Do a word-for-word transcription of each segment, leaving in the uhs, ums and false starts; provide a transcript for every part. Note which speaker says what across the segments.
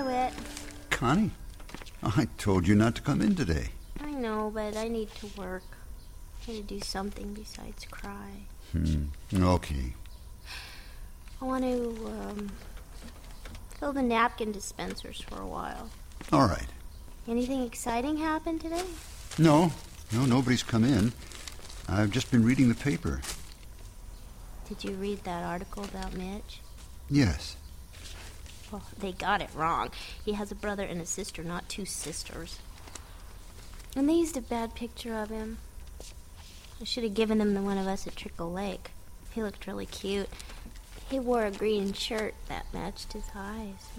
Speaker 1: DeWitt.
Speaker 2: Connie, I told you not to come in today.
Speaker 1: I know, but I need to work. I need to do something besides cry.
Speaker 2: Hmm. Okay.
Speaker 1: I want to, um, fill the napkin dispensers for a while.
Speaker 2: All right.
Speaker 1: Anything exciting happen today?
Speaker 2: No. No, nobody's come in. I've just been reading the paper.
Speaker 1: Did you read that article about Mitch?
Speaker 2: Yes.
Speaker 1: Well, they got it wrong. He has a brother and a sister, not two sisters. And they used a bad picture of him. I should have given him the one of us at Trickle Lake. He looked really cute. He wore a green shirt that matched his eyes.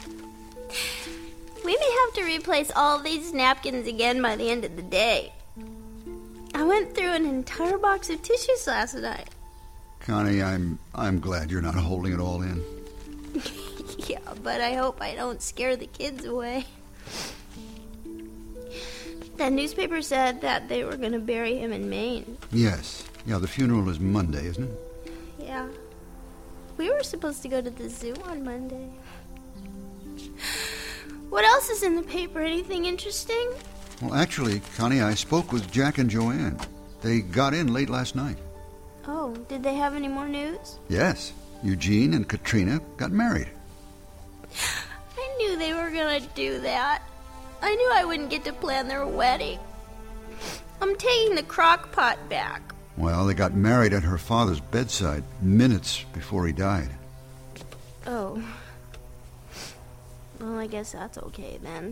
Speaker 1: We may have to replace all these napkins again by the end of the day. I went through an entire box of tissues last night.
Speaker 2: Connie, I'm I'm glad you're not holding it all in.
Speaker 1: Yeah, but I hope I don't scare the kids away. That newspaper said that they were going to bury him in Maine.
Speaker 2: Yes. Yeah, the funeral is Monday, isn't it?
Speaker 1: Yeah. We were supposed to go to the zoo on Monday. What else is in the paper? Anything interesting?
Speaker 2: Well, actually, Connie, I spoke with Jack and Joanne. They got in late last night.
Speaker 1: Oh, did they have any more news?
Speaker 2: Yes. Eugene and Katrina got married.
Speaker 1: I knew they were going to do that. I knew I wouldn't get to plan their wedding. I'm taking the crock pot back.
Speaker 2: Well, they got married at her father's bedside minutes before he died.
Speaker 1: Oh. Well, I guess that's okay then.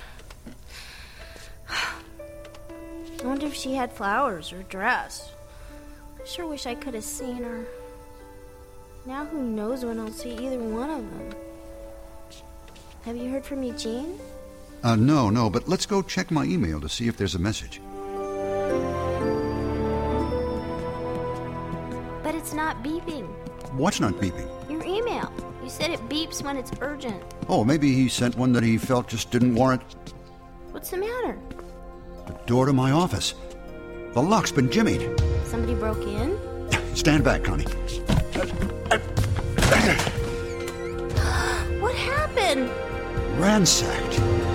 Speaker 1: I wonder if she had flowers or a dress. I sure wish I could have seen her. Now who knows when I'll see either one of them. Have you heard from Eugene?
Speaker 2: Uh, no, no, but let's go check my email to see if there's a message.
Speaker 1: But it's not beeping.
Speaker 2: What's not beeping?
Speaker 1: Your email. You said it beeps when it's urgent.
Speaker 2: Oh, maybe he sent one that he felt just didn't warrant...
Speaker 1: What's the matter?
Speaker 2: The door to my office. The lock's been jimmied.
Speaker 1: Somebody broke in?
Speaker 2: Stand back, Connie.
Speaker 1: What happened?
Speaker 2: Ransacked.